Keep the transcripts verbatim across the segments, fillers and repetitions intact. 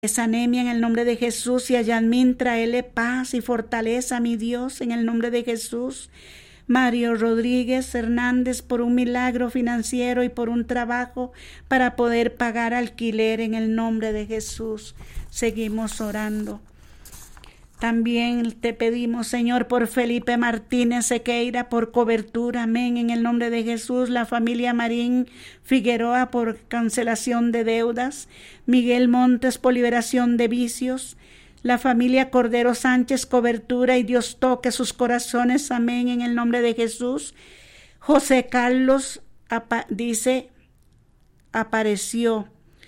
esa anemia en el nombre de Jesús, y a Yasmín traele paz y fortaleza, mi Dios, en el nombre de Jesús. Mario Rodríguez Hernández, por un milagro financiero y por un trabajo para poder pagar alquiler en el nombre de Jesús. Seguimos orando. También te pedimos, Señor, por Felipe Martínez Sequeira, por cobertura, amén, en el nombre de Jesús. La familia Marín Figueroa, por cancelación de deudas. Miguel Montes, por liberación de vicios. La familia Cordero Sánchez, cobertura, y Dios toque sus corazones, amén, en el nombre de Jesús. José Carlos apa- dice, apareció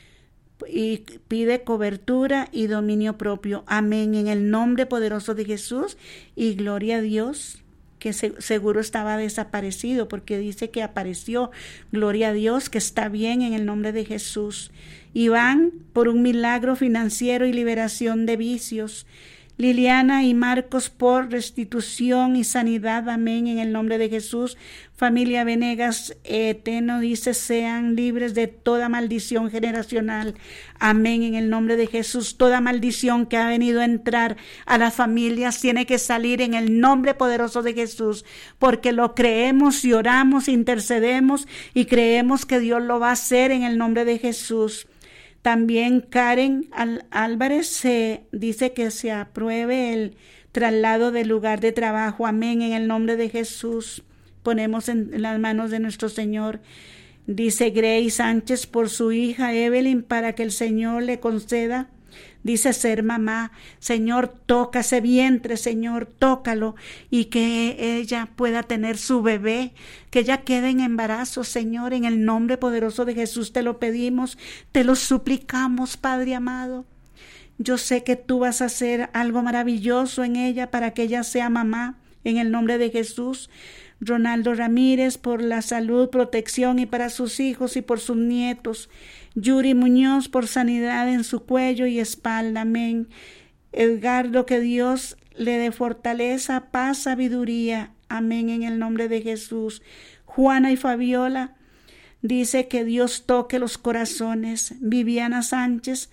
y pide cobertura y dominio propio, amén, en el nombre poderoso de Jesús. Y gloria a Dios, que se, seguro estaba desaparecido, porque dice que apareció. Gloria a Dios, que está bien en el nombre de Jesús. Iván, por un milagro financiero y liberación de vicios. Liliana y Marcos, por restitución y sanidad, amén, en el nombre de Jesús. Familia Venegas Eterno dice, sean libres de toda maldición generacional, amén, en el nombre de Jesús. Toda maldición que ha venido a entrar a las familias tiene que salir en el nombre poderoso de Jesús, porque lo creemos y oramos, intercedemos y creemos que Dios lo va a hacer en el nombre de Jesús. También Karen Álvarez se dice que se apruebe el traslado del lugar de trabajo, amén, en el nombre de Jesús. Ponemos en las manos de nuestro Señor. Dice Grace Sánchez por su hija Evelyn, para que el Señor le conceda, dice, ser mamá. Señor, toca ese vientre, Señor, tócalo, y que ella pueda tener su bebé, que ella quede en embarazo, Señor, en el nombre poderoso de Jesús te lo pedimos, te lo suplicamos, Padre amado. Yo sé que tú vas a hacer algo maravilloso en ella para que ella sea mamá, en el nombre de Jesús. Ronaldo Ramírez, por la salud, protección y para sus hijos y por sus nietos. Yuri Muñoz, por sanidad en su cuello y espalda, amén. Edgardo, que Dios le dé fortaleza, paz, sabiduría, amén, en el nombre de Jesús. Juana y Fabiola, dice que Dios toque los corazones. Viviana Sánchez,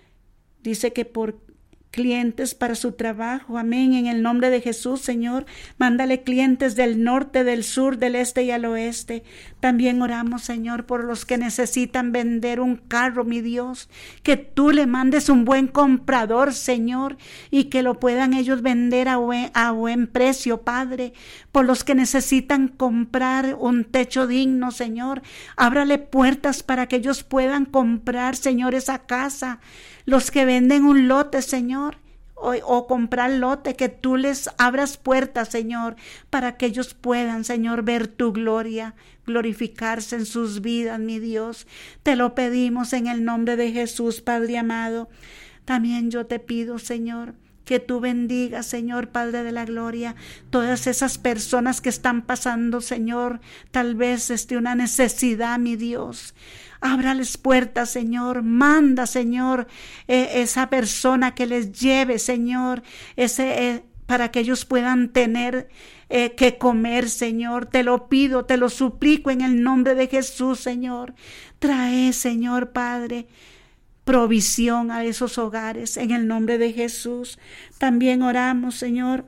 dice que por clientes para su trabajo, amén, en el nombre de Jesús, Señor, mándale clientes del norte, del sur, del este y al oeste. También oramos, Señor, por los que necesitan vender un carro, mi Dios, que tú le mandes un buen comprador, Señor, y que lo puedan ellos vender a buen, a buen precio, Padre. Por los que necesitan comprar un techo digno, Señor, ábrale puertas para que ellos puedan comprar, Señor, esa casa. Los que venden un lote, Señor, o, o comprar lote, que tú les abras puertas, Señor, para que ellos puedan, Señor, ver tu gloria, glorificarse en sus vidas, mi Dios. Te lo pedimos en el nombre de Jesús, Padre amado. También yo te pido, Señor, que tú bendigas, Señor, Padre de la gloria, todas esas personas que están pasando, Señor, tal vez este, una necesidad, mi Dios. Ábrales puertas, Señor. Manda, Señor, eh, esa persona que les lleve, Señor, ese eh, para que ellos puedan tener eh, que comer, Señor. Te lo pido, te lo suplico en el nombre de Jesús, Señor. Trae, Señor, Padre, provisión a esos hogares en el nombre de Jesús. También oramos, Señor,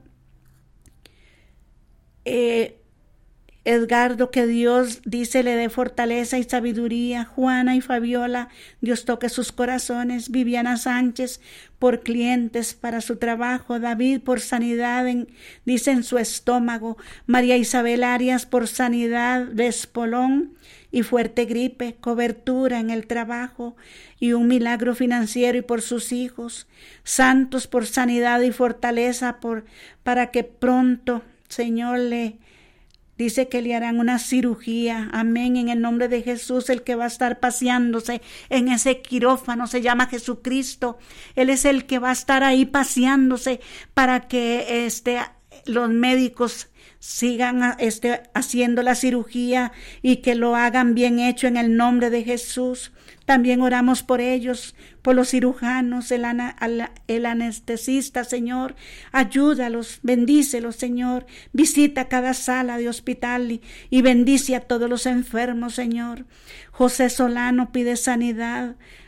eh, Edgardo, que Dios, dice, le dé fortaleza y sabiduría. Juana y Fabiola, Dios toque sus corazones. Viviana Sánchez, por clientes para su trabajo. David, por sanidad, en, dice, en su estómago. María Isabel Arias, por sanidad de espolón y fuerte gripe, cobertura en el trabajo y un milagro financiero y por sus hijos. Santos, por sanidad y fortaleza, por, para que pronto, Señor, le dice que le harán una cirugía, amén, en el nombre de Jesús. El que va a estar paseándose en ese quirófano se llama Jesucristo. Él es el que va a estar ahí paseándose para que este, los médicos sigan este, haciendo la cirugía y que lo hagan bien hecho en el nombre de Jesús. También oramos por ellos, por los cirujanos, el, ana, el anestesista, Señor. Ayúdalos, bendícelos, Señor. Visita cada sala de hospital y, y bendice a todos los enfermos, Señor. José Solano pide sanidad,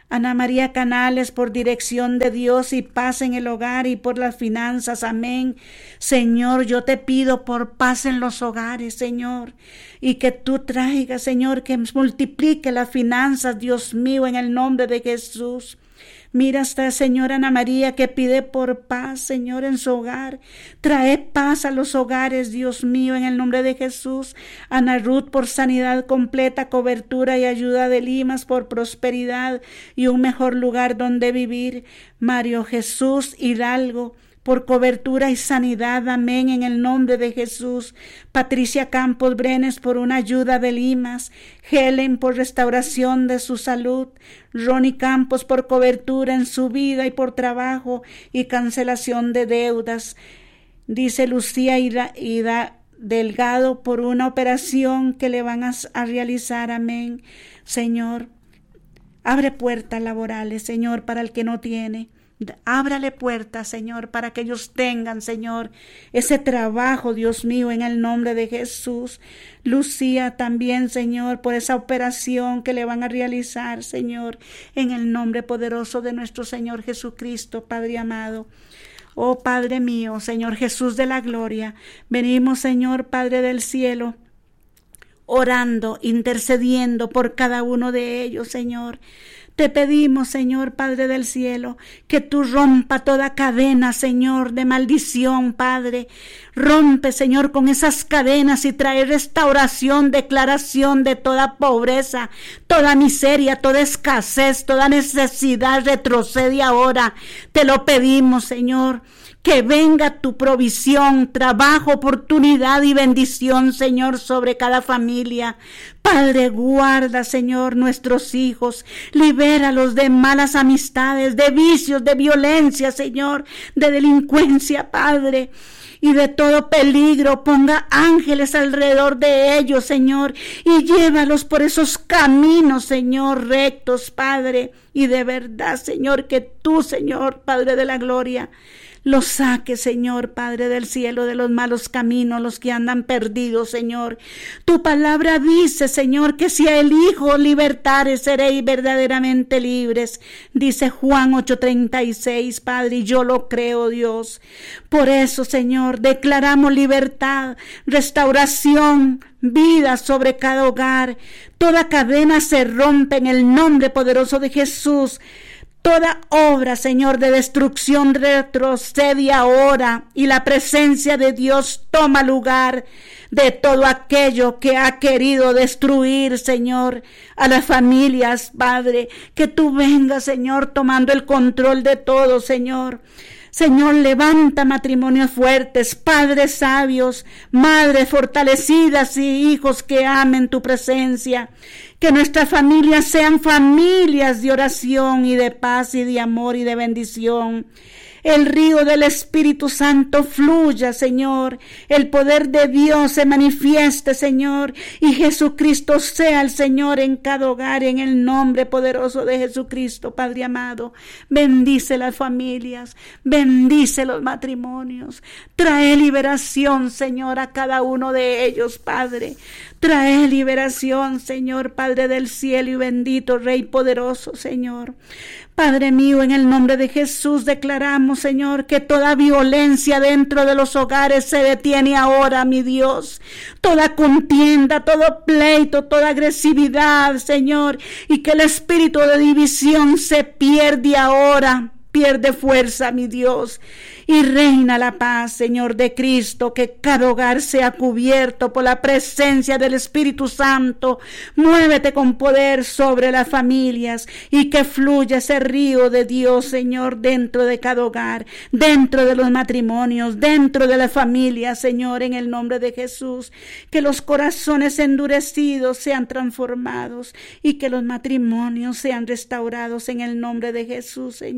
Ana María Canales, por dirección de Dios y paz en el hogar y por las finanzas. Amén. Señor, yo te pido por paz en los hogares, Señor, y que tú traigas, Señor, que multiplique las finanzas, Dios mío, en el nombre de Jesús. Mira esta señora Ana María que pide por paz, Señor, en su hogar. Trae paz a los hogares, Dios mío, en el nombre de Jesús. Ana Ruth por sanidad completa, cobertura y ayuda de Limas, por prosperidad y un mejor lugar donde vivir. Mario Jesús Hidalgo, por cobertura y sanidad, amén, en el nombre de Jesús. Patricia Campos Brenes, por una ayuda de Limas. Helen, por restauración de su salud. Ronnie Campos, por cobertura en su vida y por trabajo y cancelación de deudas. Dice Lucía Ida, Ida Delgado, por una operación que le van a, a realizar, amén. Señor, abre puertas laborales, Señor, para el que no tiene. Ábrale puertas, Señor, para que ellos tengan, Señor, ese trabajo, Dios mío, en el nombre de Jesús. Lucía también, Señor, por esa operación que le van a realizar, Señor, en el nombre poderoso de nuestro Señor Jesucristo, Padre amado. Oh Padre mío, Señor Jesús de la gloria, venimos, Señor, Padre del cielo, orando, intercediendo por cada uno de ellos, Señor. Te pedimos, Señor, Padre del cielo, que tú rompa toda cadena, Señor, de maldición, Padre. Rompe, Señor, con esas cadenas y trae restauración, declaración de toda pobreza, toda miseria, toda escasez, toda necesidad. Retrocede ahora. Te lo pedimos, Señor. Que venga tu provisión, trabajo, oportunidad y bendición, Señor, sobre cada familia. Padre, guarda, Señor, nuestros hijos. Libéralos de malas amistades, de vicios, de violencia, Señor, de delincuencia, Padre. Y de todo peligro, ponga ángeles alrededor de ellos, Señor, y llévalos por esos caminos, Señor, rectos, Padre. Y de verdad, Señor, que tú, Señor, Padre de la gloria, los saque, Señor, Padre del cielo, de los malos caminos, los que andan perdidos, Señor. Tu palabra dice, Señor, que si el Hijo libertare, seréis verdaderamente libres. Dice Juan ocho treinta y seis, Padre, y yo lo creo, Dios. Por eso, Señor, declaramos libertad, restauración, vida sobre cada hogar. Toda cadena se rompe en el nombre poderoso de Jesús. Toda obra, Señor, de destrucción retrocede ahora y la presencia de Dios toma lugar de todo aquello que ha querido destruir, Señor, a las familias, Padre. Que tú vengas, Señor, tomando el control de todo, Señor. Señor, levanta matrimonios fuertes, padres sabios, madres fortalecidas y hijos que amen tu presencia. Que nuestras familias sean familias de oración y de paz y de amor y de bendición. El río del Espíritu Santo fluya, Señor. El poder de Dios se manifieste, Señor. Y Jesucristo sea el Señor en cada hogar, en el nombre poderoso de Jesucristo, Padre amado. Bendice las familias, bendice los matrimonios. Trae liberación, Señor, a cada uno de ellos, Padre. Trae liberación, Señor, Padre del cielo y bendito Rey poderoso, Señor. Padre mío, en el nombre de Jesús declaramos, Señor, que toda violencia dentro de los hogares se detiene ahora, mi Dios. Toda contienda, todo pleito, toda agresividad, Señor, y que el espíritu de división se pierde ahora. Pierde fuerza, mi Dios, y reina la paz, Señor, de Cristo. Que cada hogar sea cubierto por la presencia del Espíritu Santo. Muévete con poder sobre las familias y que fluya ese río de Dios, Señor, dentro de cada hogar, dentro de los matrimonios, dentro de la familia, Señor, en el nombre de Jesús. Que los corazones endurecidos sean transformados y que los matrimonios sean restaurados en el nombre de Jesús, Señor.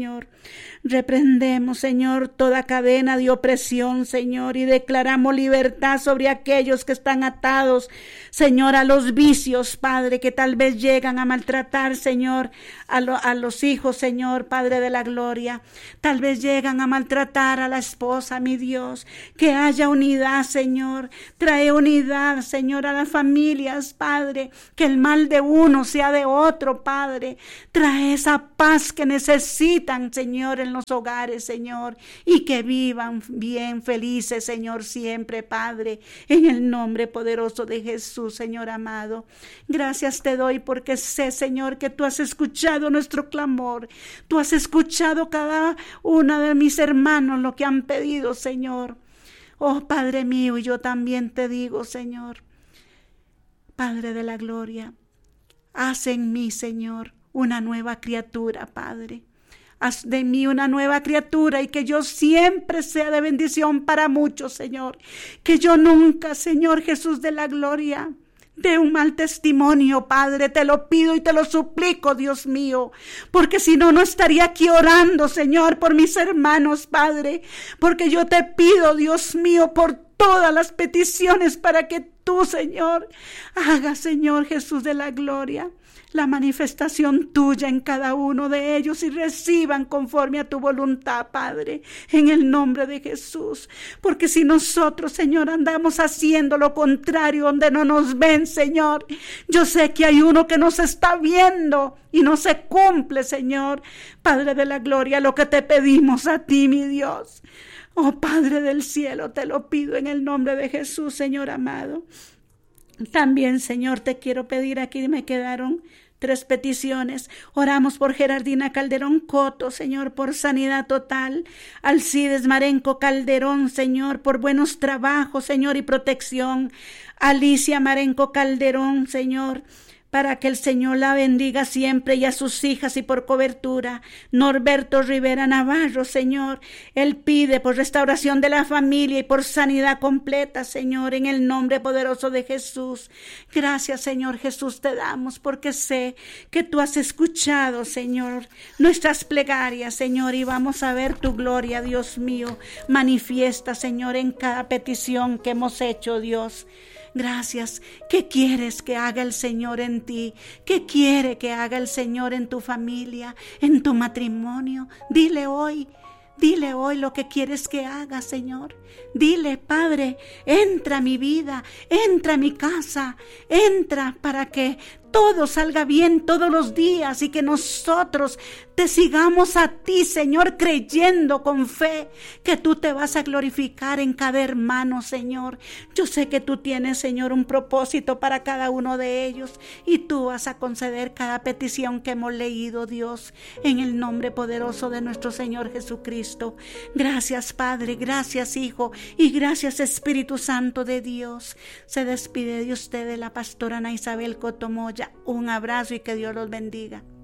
Reprendemos, Señor, toda cadena de opresión, Señor, y declaramos libertad sobre aquellos que están atados, Señor, a los vicios, Padre, que tal vez llegan a maltratar, Señor, a, lo, a los hijos, Señor, Padre de la gloria. Tal vez llegan a maltratar a la esposa, mi Dios. Que haya unidad, Señor. Trae unidad, Señor, a las familias, Padre. Que el mal de uno sea de otro, Padre. Trae esa paz que necesitan, Señor, en los hogares, Señor, y que vivan bien felices, Señor, siempre, Padre, en el nombre poderoso de Jesús, Señor amado. Gracias te doy porque sé, Señor, que tú has escuchado nuestro clamor, tú has escuchado cada una de mis hermanos lo que han pedido, Señor. Oh, Padre mío, y yo también te digo, Señor, Padre de la gloria, haz en mí, Señor, una nueva criatura, Padre. Haz de mí una nueva criatura y que yo siempre sea de bendición para muchos, Señor. Que yo nunca, Señor Jesús de la gloria, dé un mal testimonio, Padre. Te lo pido y te lo suplico, Dios mío. Porque si no, no estaría aquí orando, Señor, por mis hermanos, Padre. Porque yo te pido, Dios mío, por todas las peticiones para que tú, Señor, hagas, Señor Jesús de la gloria, la manifestación tuya en cada uno de ellos y reciban conforme a tu voluntad, Padre, en el nombre de Jesús. Porque si nosotros, Señor, andamos haciendo lo contrario donde no nos ven, Señor, yo sé que hay uno que nos está viendo y no se cumple, Señor, Padre de la gloria, lo que te pedimos a ti, mi Dios. Oh, Padre del cielo, te lo pido en el nombre de Jesús, Señor amado. También, Señor, te quiero pedir, aquí me quedaron tres peticiones. Oramos por Gerardina Calderón Coto, Señor, por sanidad total. Alcides Marenco Calderón, Señor, por buenos trabajos, Señor, y protección. Alicia Marenco Calderón, Señor, para que el Señor la bendiga siempre y a sus hijas y por cobertura. Norberto Rivera Navarro, Señor, él pide por restauración de la familia y por sanidad completa, Señor, en el nombre poderoso de Jesús. Gracias, Señor Jesús, te damos porque sé que tú has escuchado, Señor, nuestras plegarias, Señor, y vamos a ver tu gloria, Dios mío, manifiesta, Señor, en cada petición que hemos hecho, Dios. Gracias. ¿Qué quieres que haga el Señor en ti? ¿Qué quiere que haga el Señor en tu familia, en tu matrimonio? Dile hoy, dile hoy lo que quieres que haga, Señor. Dile, Padre, entra a mi vida, entra a mi casa, entra para que todo salga bien todos los días y que nosotros te sigamos a ti, Señor, creyendo con fe que tú te vas a glorificar en cada hermano, Señor. Yo sé que tú tienes, Señor, un propósito para cada uno de ellos y tú vas a conceder cada petición que hemos leído, Dios, en el nombre poderoso de nuestro Señor Jesucristo. Gracias, Padre, gracias, Hijo, y gracias, Espíritu Santo de Dios. Se despide de usted la pastora Ana Isabel Coto Moya. Un abrazo y que Dios los bendiga.